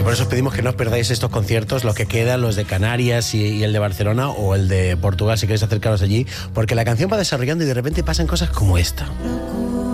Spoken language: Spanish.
Y por eso os pedimos que no os perdáis estos conciertos, los que quedan, los de Canarias y el de Barcelona o el de Portugal, si queréis acercaros allí, porque la canción va desarrollando y de repente pasan cosas como esta.